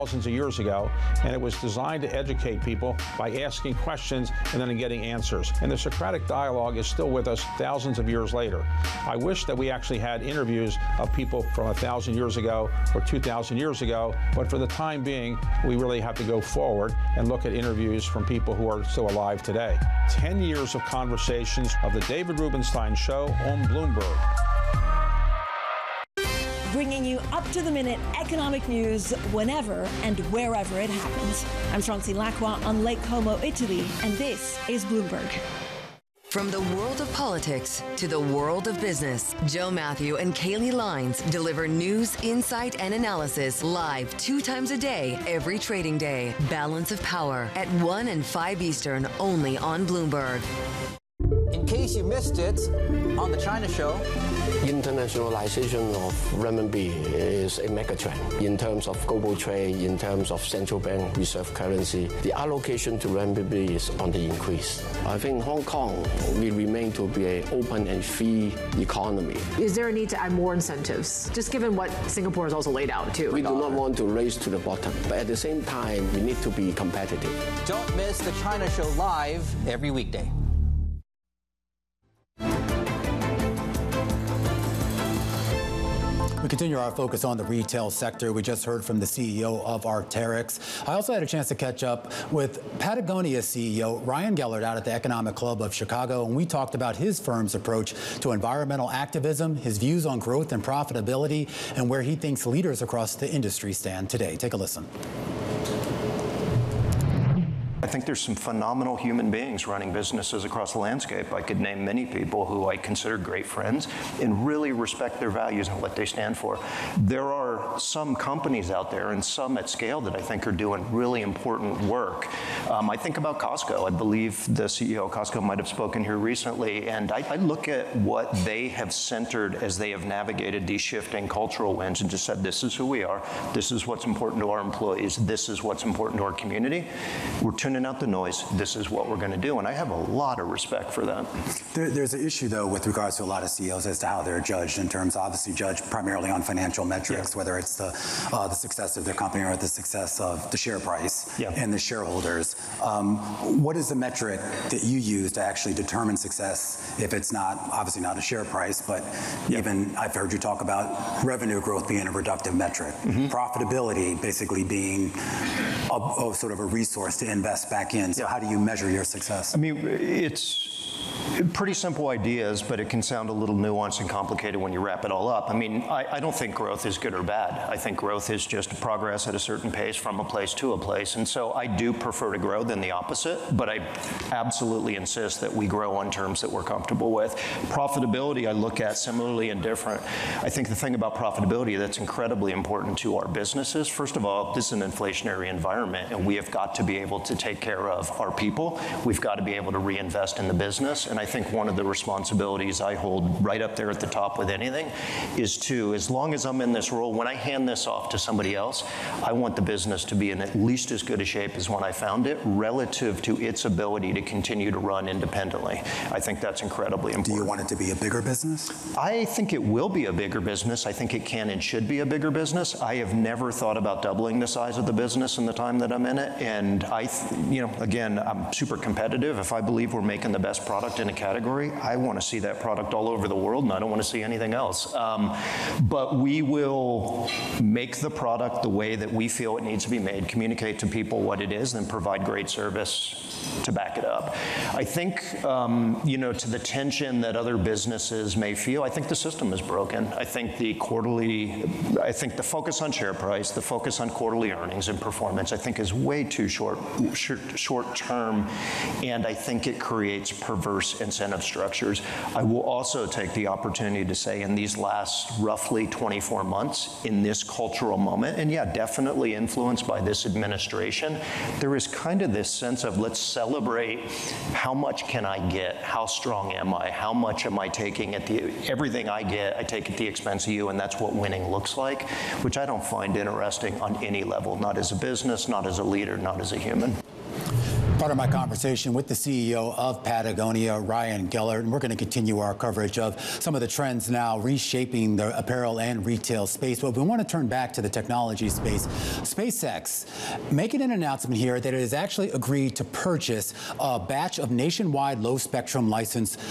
thousands of years ago, and it was designed to educate people by asking questions and then getting answers. And the Socratic dialogue is still with us thousands of years later. I wish that we actually had interviews of people from 1,000 years ago or 2,000 years ago, but for the time being, we really have to go forward and look at interviews from people who are still alive today. 10 years of conversations of the David Rubenstein Show on Bloomberg. Bringing you up-to-the-minute economic news whenever and wherever it happens. I'm Francine Lacqua on Lake Como, Italy, and this is Bloomberg. From the world of politics to the world of business, Joe Matthew and Kaylee Lines deliver news, insight, and analysis live 2 times a day, every trading day. Balance of Power at 1 and 5 Eastern, only on Bloomberg. In case you missed it, on the China Show, internationalization of renminbi is a megatrend in terms of global trade, in terms of central bank reserve currency. The allocation to renminbi is on the increase. I think Hong Kong will remain to be an open and free economy. Is there a need to add more incentives, just given what Singapore has also laid out too? We do not want to race to the bottom, but at the same time, we need to be competitive. Don't miss the China Show live every weekday. We continue our focus on the retail sector. We just heard from the CEO of Arc'teryx. I also had a chance to catch up with Patagonia's CEO, Ryan Gellert, out at the Economic Club of Chicago, and we talked about his firm's approach to environmental activism, his views on growth and profitability, and where he thinks leaders across the industry stand today. Take a listen. I think there's some phenomenal human beings running businesses across the landscape. I could name many people who I consider great friends and really respect their values and what they stand for. There are some companies out there and some at scale that I think are doing really important work. I think about Costco. I believe the CEO of Costco might have spoken here recently, and I look at what they have centered as they have navigated these shifting cultural winds and just said, this is who we are, this is what's important to our employees, this is what's important to our community. We're tuning out the noise. This is what we're going to do, and I have a lot of respect for them. There's an issue, though, with regards to a lot of CEOs as to how they're judged in terms, obviously judged primarily on financial metrics, whether it's the success of their company or the success of the share price and the shareholders. What is the metric that you use to actually determine success if it's not, obviously not a share price, but even I've heard you talk about revenue growth being a reductive metric, profitability basically being a sort of a resource to invest back in. So how do you measure your success? I mean, it's pretty simple ideas, but it can sound a little nuanced and complicated when you wrap it all up. I mean, I don't think growth is good or bad. I think growth is just progress at a certain pace from a place to a place. And so I do prefer to grow than the opposite, but I absolutely insist that we grow on terms that we're comfortable with. Profitability, I look at similarly and different. I think the thing about profitability that's incredibly important to our businesses, first of all, this is an inflationary environment, and we have got to be able to take care of our people. We've got to be able to reinvest in the business. And I think one of the responsibilities I hold right up there at the top with anything is to, as long as I'm in this role, when I hand this off to somebody else, I want the business to be in at least as good a shape as when I found it, relative to its ability to continue to run independently. I think that's incredibly important. Do you want it to be a bigger business? I think it will be a bigger business. I think it can and should be a bigger business. I have never thought about doubling the size of the business in the time that I'm in it. And again, I'm super competitive. If I believe we're making the best product in a category, I want to see that product all over the world, and I don't want to see anything else. But we will make the product the way that we feel it needs to be made, communicate to people what it is, and provide great service to back it up. I think, to the tension that other businesses may feel, I think the system is broken. I think the focus on share price, the focus on quarterly earnings and performance, I think is way too short term, and I think it creates perverse incentive structures. I will also take the opportunity to say in these last roughly 24 months, in this cultural moment, and definitely influenced by this administration, there is kind of this sense of let's celebrate how much can I get, how strong am I, how much am I taking at everything I get, I take at the expense of you, and that's what winning looks like, which I don't find interesting on any level, not as a business, not as a leader, not as a human. Part of my conversation with the CEO of Patagonia, Ryan Gellert, and we're going to continue our coverage of some of the trends now reshaping the apparel and retail space. But we want to turn back to the technology space. SpaceX making an announcement here that it has actually agreed to purchase a batch of nationwide low-spectrum licensed